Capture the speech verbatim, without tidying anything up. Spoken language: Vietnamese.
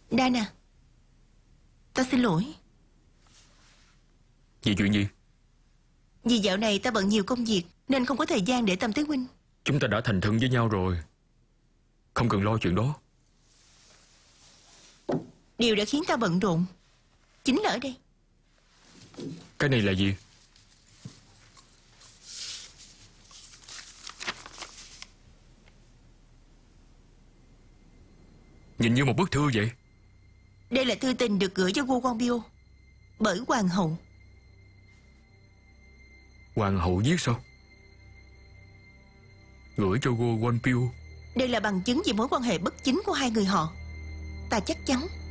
Dana, ta xin lỗi. Vì chuyện gì? Vì dạo này ta bận nhiều công việc nên không có thời gian để tâm tới huynh. Chúng ta đã thành thân với nhau rồi, không cần lo chuyện đó. Điều đã khiến ta bận rộn chính là ở đây. Cái này là gì? Nhìn như một bức thư vậy. Đây là thư tình được gửi cho vua Wongbio bởi hoàng hậu. Hoàng hậu viết sao? Gửi cho vua Wongbio. Đây là bằng chứng về mối quan hệ bất chính của hai người họ. Ta chắc chắn